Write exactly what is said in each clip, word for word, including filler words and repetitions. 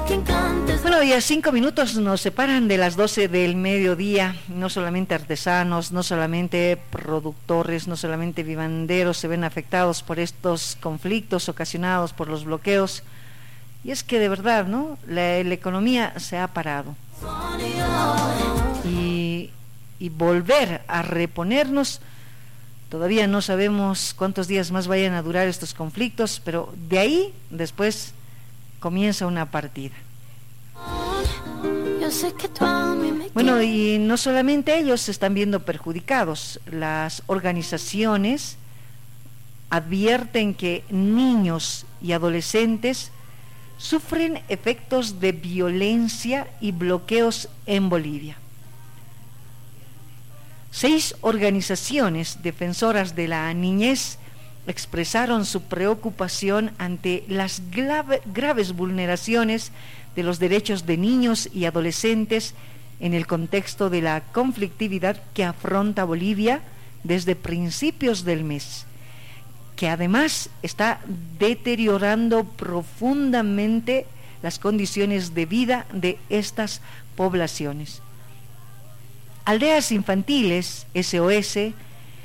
Bueno, ya cinco minutos nos separan de las doce del mediodía. No solamente artesanos, no solamente productores, no solamente vivanderos se ven afectados por estos conflictos ocasionados por los bloqueos. Y es que de verdad, ¿no? La, la economía se ha parado. Y, y volver a reponernos, todavía no sabemos cuántos días más vayan a durar estos conflictos, pero de ahí después comienza una partida. Bueno, y no solamente ellos se están viendo perjudicados, las organizaciones advierten que niños y adolescentes sufren efectos de violencia y bloqueos en Bolivia. Seis organizaciones defensoras de la niñez expresaron su preocupación ante las grave, graves vulneraciones de los derechos de niños y adolescentes en el contexto de la conflictividad que afronta Bolivia desde principios del mes, que además está deteriorando profundamente las condiciones de vida de estas poblaciones. Aldeas infantiles, S O S,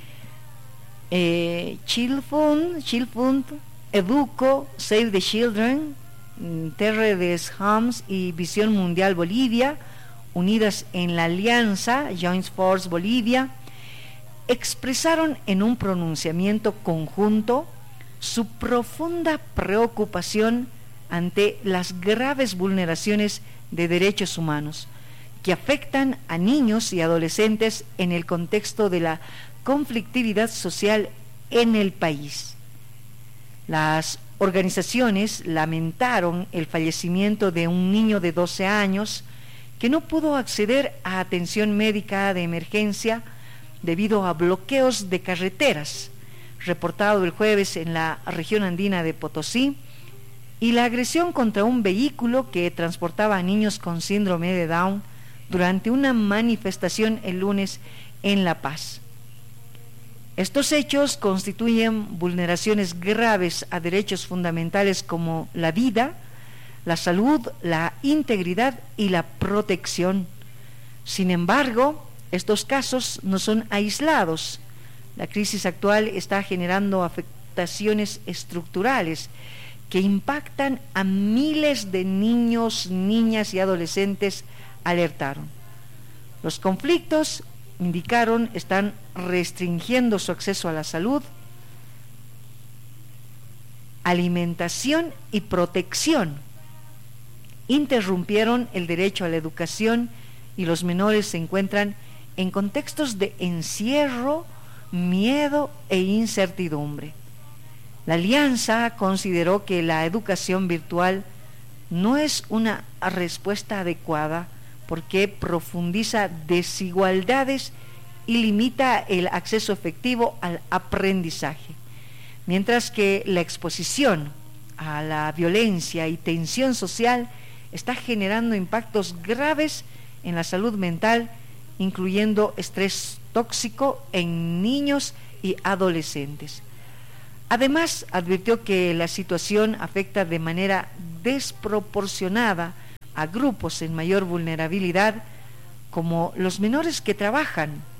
eh, Chilfund, Chilfund, Educo, Save the Children, Terre des Hommes y Visión Mundial Bolivia, unidas en la alianza Joint Force Bolivia, expresaron en un pronunciamiento conjunto su profunda preocupación ante las graves vulneraciones de derechos humanos que afectan a niños y adolescentes en el contexto de la conflictividad social en el país. Las organizaciones lamentaron el fallecimiento de un niño de doce años que no pudo acceder a atención médica de emergencia debido a bloqueos de carreteras, reportado el jueves en la región andina de Potosí, y la agresión contra un vehículo que transportaba a niños con síndrome de Down durante una manifestación el lunes en La Paz. Estos hechos constituyen vulneraciones graves a derechos fundamentales como la vida, la salud, la integridad y la protección. Sin embargo, estos casos no son aislados. La crisis actual está generando afectaciones estructurales que impactan a miles de niños, niñas y adolescentes, alertaron. Los conflictos, indicaron, están restringiendo su acceso a la salud, alimentación y protección. Interrumpieron el derecho a la educación y los menores se encuentran en contextos de encierro, miedo e incertidumbre. La alianza consideró que la educación virtual no es una respuesta adecuada porque profundiza desigualdades y limita el acceso efectivo al aprendizaje, mientras que la exposición a la violencia y tensión social está generando impactos graves en la salud mental, incluyendo estrés tóxico en niños y adolescentes. Además, advirtió que la situación afecta de manera desproporcionada a grupos en mayor vulnerabilidad, como los menores que trabajan